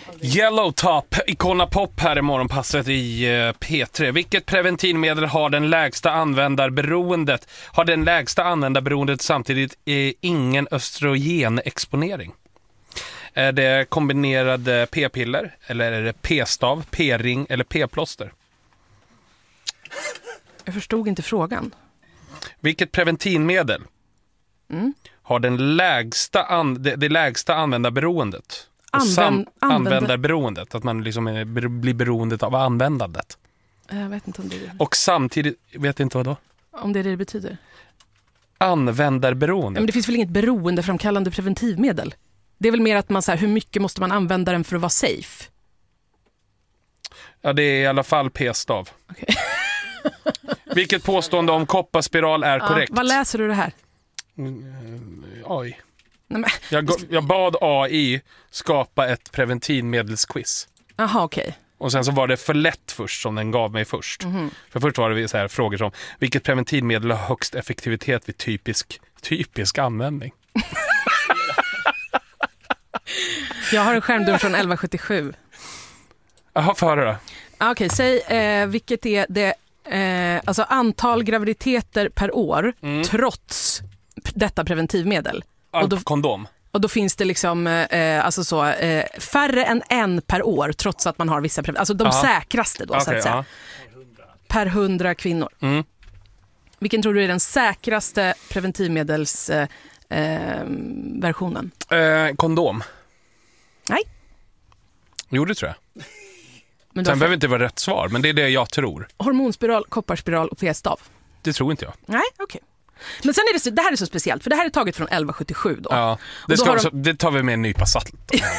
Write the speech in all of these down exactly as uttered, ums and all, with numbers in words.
Yellow Top, Icona Pop här i morgonpasset i P tre. Vilket preventivmedel har den lägsta användarberoendet? Har den lägsta användarberoendet samtidigt eh, ingen östrogenexponering? Är det kombinerade p-piller eller är det p-stav, p-ring eller p-plåster? Jag förstod inte frågan. Vilket preventivmedel mm. har den lägsta an- det, det lägsta användarberoendet? Använd, sam- använder... Användarberoendet, att man liksom är, blir beroendet av användandet. Jag vet inte om det är det. Och samtidigt, vet inte vad då? Om det är det det betyder. Användarberoende. Men det finns väl inget beroendeframkallande preventivmedel? Det är väl mer att man så här, hur mycket måste man använda den för att vara safe? Ja, det är i alla fall p-stav. Okay. Vilket påstående om kopparspiral är ja, korrekt? Vad läser du det här? Mm, oj. Nej, men... jag, jag bad A I skapa ett preventivmedelsquiz. Jaha, okej. Okay. Och sen så var det för lätt först som den gav mig först. Mm-hmm. För först var det så här frågor som vilket preventivmedel har högst effektivitet vid typisk, typisk användning? Jag har en skärmdump från elva sjuttiosju. Jaha, för höra då. Okej, okay, säg eh, vilket är det eh, alltså antal graviditeter per år mm. trots detta preventivmedel. Och då, kondom. Och då finns det liksom eh, alltså så, eh, färre än en per år trots att man har vissa preventivmedel. Alltså de aha. säkraste då okay, så att säga. Per hundra kvinnor. Mm. Vilken tror du är den säkraste preventivmedelsversionen? Eh, eh, kondom. Nej. Jo, det tror jag. Men Sen får... behöver inte vara rätt svar, men det är det jag tror. Hormonspiral, kopparspiral och p-stav. Det tror inte jag. Nej, okej. Okay. Men sen är det, så, det här är så speciellt, för det här är taget från elva sjuttiosju då. Ja, det, ska då också, de... det tar vi med en nypa salt.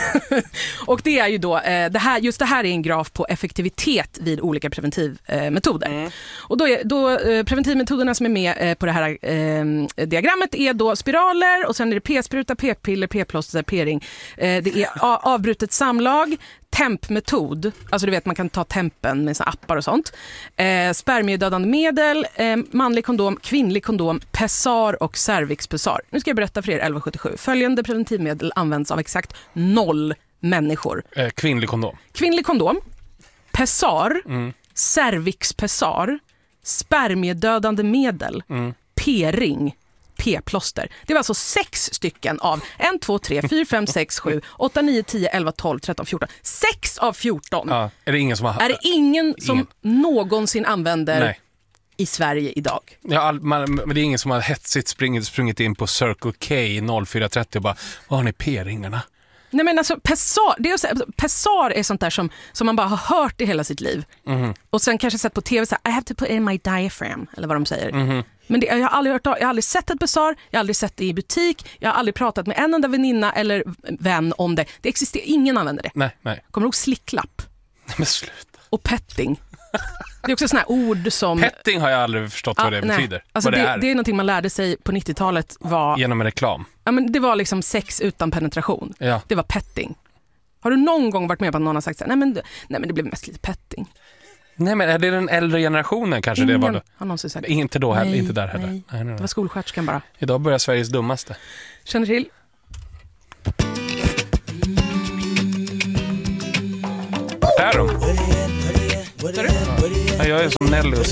Och det är ju då, eh, det här, just det här är en graf på effektivitet vid olika preventivmetoder. Eh, mm. Och då är då eh, preventivmetoderna som är med eh, på det här eh, diagrammet är då spiraler och sen är det p-spruta, p-piller, p-plåster, p-ring. Eh, det är a- avbrutet samlag, tempmetod, alltså du vet man kan ta tempen med såna appar och sånt. Eh, spermiedödande medel, eh, manlig kondom, kvinnlig kondom, pessar och cervixpessar. Nu ska jag berätta för er elva sjuttiosju. Följande preventivmedel används av exakt noll människor. Eh, kvinnlig kondom. Kvinnlig kondom, pessar, mm. cervixpessar, spermiedödande medel, mm. p-ring, p-plåster. Det var alltså sex stycken av ett, två, tre, fyra, fem, sex, sju, åtta, nio, tio, elva, tolv, tretton, fjorton. sex av fjorton. Ja, är det ingen som har... Är det ingen som ingen. någonsin använder Nej. i Sverige idag? Ja, all, man, men det är ingen som har hetsigt sprungit, sprungit in på Circle K noll fyra trettio och bara, vad har ni p-ringarna? Nej men alltså pessar, det är, pessar är sånt där som, som man bara har hört i hela sitt liv. Mm. Och sen kanske sett på tv så här, I have to put in my diaphragm, eller vad de säger. Mm. Men det, jag har aldrig hört, jag har aldrig sett ett pessar, jag har aldrig sett det i butik, jag har aldrig pratat med en enda väninna eller vän om det. Det existerar, ingen använder det. Nej, nej. Kommer du ihåg slicklapp? Men sluta. Och petting. Det är också såna här ord som... Petting har jag aldrig förstått vad det nej. betyder. Alltså vad det, det, är. det är någonting man lärde sig på nittiotalet var... Genom en reklam. Ja, men det var liksom sex utan penetration. Ja. Det var petting. Har du någon gång varit med på att någon har sagt så här, nej men, nej men det blev mest lite petting. Nej men är det den äldre generationen kanske? Ingen det var då? har någonsin sagt. Inte då heller, nej, inte där heller. Nej. Nej, nej, nej. Det var skolsköterskan bara. Idag börjar Sveriges dummaste. Känner till? Där då? Ja, jag är som Nelly och